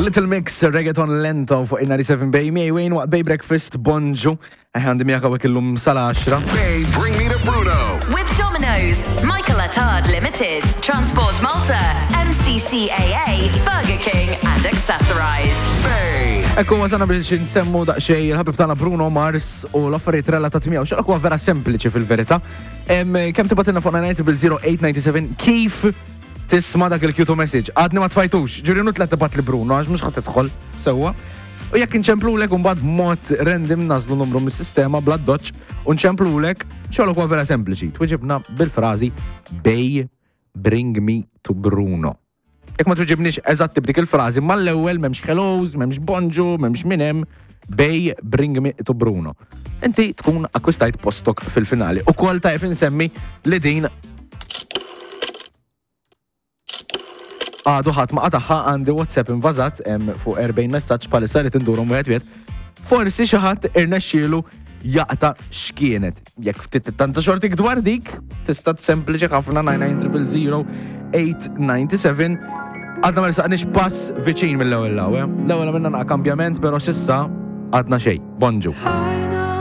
Little Mix Reggaeton Lento fuq il-97 Bay May Wayne waqt Bay Breakfast Bonġu. Għandi miegħek hawnhekk illum sal-10. Bay, bring me to Bruno. With Domino's, Michael Attard Limited, Transport Malta, MCCAA, Burger King and Accessorize. Bay. Ekku wasana biex nsemmu daqsxejn il-ħabib tagħna Bruno Mars u l-affarijiet relatati miegħu x'għal huwa vera sempliċi fil-verità. Kemm tibatilna fuq 9 kif tisma' dak il-Q2 message. Għadni ma tfajtux, ġurinu tlet tibat li Bruno għax mhux ħadd tidħol sewwa. U jekk inċemplulek imbagħad b'mod random nażlu numru mis-sistema bla doċċ u nċemplulek xogħol huwa vera sempliċi. Twiġibna bil-frażi Bay, bring me to Bruno. Jekk ma twiġibniex eżatt b'dik il-frażi mal-ewwel m'hemmx hellos, m'hemmx bonġu, m'hemmx min hemm, Bay, bring me to Bruno. Inti tkun akkwistajt postok fil-finali. Ukoll tajb insemmi li din għadu ħadd ma qataħħa għandi WhatsApp invażat fuq 40 messaġġ palissa li tindurhom wieħed. Forsi xi ħadd irnexxielu jaqta x'kienet. Jekk ftit tanta xortik dwar dik, tista' sempliċi ħafna 9900897 għadna ma risaqniex pass viċin mill-ewwel law. L-ewwel minna naqa' kambjament, però s'issa għadna xejn. Bonġu.